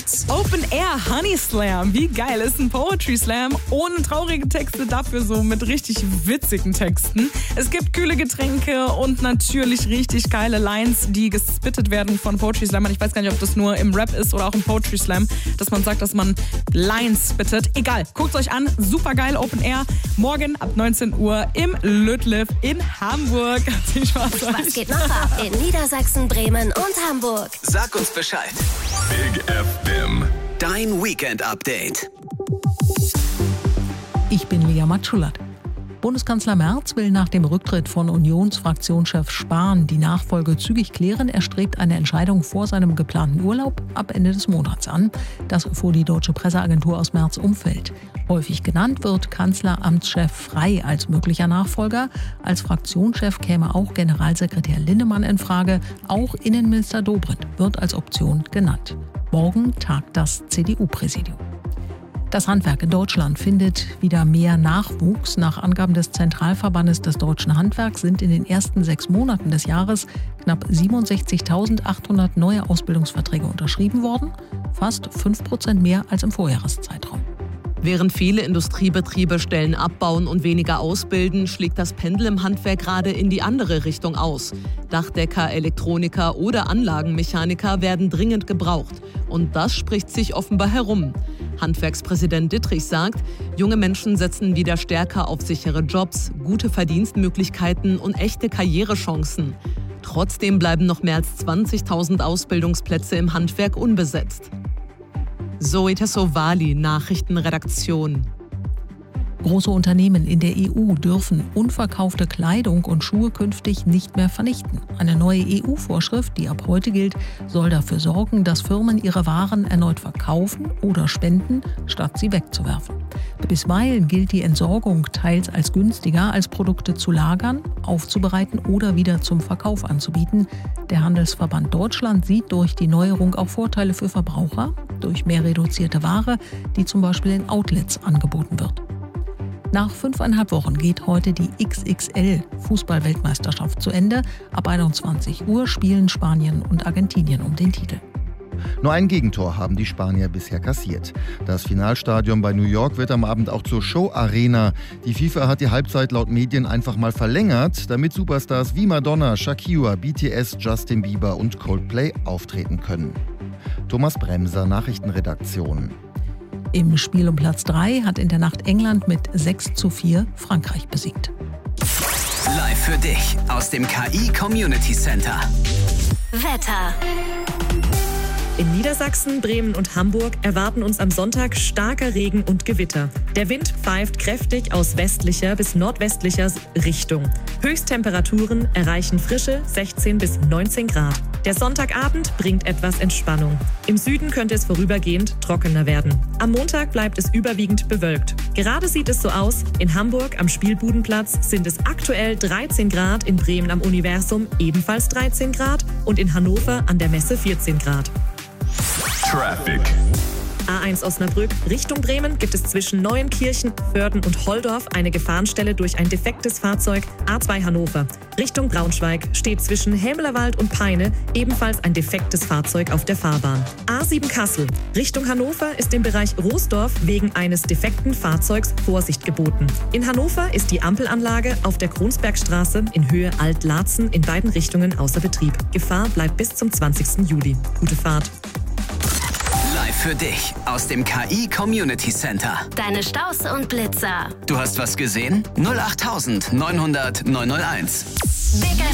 Open Air Honey Slam. Wie geil ist ein Poetry Slam ohne traurige Texte, dafür so mit richtig witzigen Texten. Es gibt kühle Getränke und natürlich richtig geile Lines, die gespittet werden von Poetry Slammern. Ich weiß gar nicht, ob das nur im Rap ist oder auch im Poetry Slam, dass man sagt, dass man Lines spittet. Egal, guckt euch an. Super geil, Open Air. Morgen ab 19 Uhr im Lütliff in Hamburg. Viel Spaß euch. Was geht noch ab in Niedersachsen, Bremen und Hamburg? Sag uns Bescheid. Big FM, dein Weekend-Update. Ich bin Lea Matschulat. Bundeskanzler Merz will nach dem Rücktritt von Unionsfraktionschef Spahn die Nachfolge zügig klären. Er strebt eine Entscheidung vor seinem geplanten Urlaub ab Ende des Monats an. Das erfuhr die deutsche Presseagentur aus Merz' Umfeld. Häufig genannt wird Kanzleramtschef Frey als möglicher Nachfolger. Als Fraktionschef käme auch Generalsekretär Linnemann in Frage. Auch Innenminister Dobrindt wird als Option genannt. Morgen tagt das CDU-Präsidium. Das Handwerk in Deutschland findet wieder mehr Nachwuchs. Nach Angaben des Zentralverbandes des deutschen Handwerks sind in den ersten 6 Monaten des Jahres knapp 67.800 neue Ausbildungsverträge unterschrieben worden. Fast 5% mehr als im Vorjahreszeitraum. Während viele Industriebetriebe Stellen abbauen und weniger ausbilden, schlägt das Pendel im Handwerk gerade in die andere Richtung aus. Dachdecker, Elektroniker oder Anlagenmechaniker werden dringend gebraucht. Und das spricht sich offenbar herum. Handwerkspräsident Dittrich sagt, junge Menschen setzen wieder stärker auf sichere Jobs, gute Verdienstmöglichkeiten und echte Karrierechancen. Trotzdem bleiben noch mehr als 20.000 Ausbildungsplätze im Handwerk unbesetzt. Zoe Tassovali, Nachrichtenredaktion. Große Unternehmen in der EU dürfen unverkaufte Kleidung und Schuhe künftig nicht mehr vernichten. Eine neue EU-Vorschrift, die ab heute gilt, soll dafür sorgen, dass Firmen ihre Waren erneut verkaufen oder spenden, statt sie wegzuwerfen. Bisweilen gilt die Entsorgung teils als günstiger, als Produkte zu lagern, aufzubereiten oder wieder zum Verkauf anzubieten. Der Handelsverband Deutschland sieht durch die Neuerung auch Vorteile für Verbraucher, durch mehr reduzierte Ware, die zum Beispiel in Outlets angeboten wird. Nach 5,5 Wochen geht heute die XXL-Fußball-Weltmeisterschaft zu Ende. Ab 21 Uhr spielen Spanien und Argentinien um den Titel. Nur ein Gegentor haben die Spanier bisher kassiert. Das Finalstadion bei New York wird am Abend auch zur Show-Arena. Die FIFA hat die Halbzeit laut Medien einfach mal verlängert, damit Superstars wie Madonna, Shakira, BTS, Justin Bieber und Coldplay auftreten können. Thomas Bremser, Nachrichtenredaktion. Im Spiel um Platz 3 hat in der Nacht England mit 6:4 Frankreich besiegt. Live für dich aus dem KI Community Center. Wetter. In Niedersachsen, Bremen und Hamburg erwarten uns am Sonntag starker Regen und Gewitter. Der Wind pfeift kräftig aus westlicher bis nordwestlicher Richtung. Höchsttemperaturen erreichen frische 16 bis 19 Grad. Der Sonntagabend bringt etwas Entspannung. Im Süden könnte es vorübergehend trockener werden. Am Montag bleibt es überwiegend bewölkt. Gerade sieht es so aus, in Hamburg am Spielbudenplatz sind es aktuell 13 Grad, in Bremen am Universum ebenfalls 13 Grad und in Hannover an der Messe 14 Grad. Traffic. A1 Osnabrück Richtung Bremen gibt es zwischen Neuenkirchen, Vörden und Holdorf eine Gefahrenstelle durch ein defektes Fahrzeug. A2 Hannover Richtung Braunschweig steht zwischen Helmlerwald und Peine ebenfalls ein defektes Fahrzeug auf der Fahrbahn. A7 Kassel Richtung Hannover ist im Bereich Roosdorf wegen eines defekten Fahrzeugs Vorsicht geboten. In Hannover ist die Ampelanlage auf der Kronsbergstraße in Höhe Alt-Laatzen in beiden Richtungen außer Betrieb. Gefahr bleibt bis zum 20. Juli. Gute Fahrt. Live für dich aus dem KI Community Center. Deine Staus und Blitzer. Du hast was gesehen? 08900 901. Big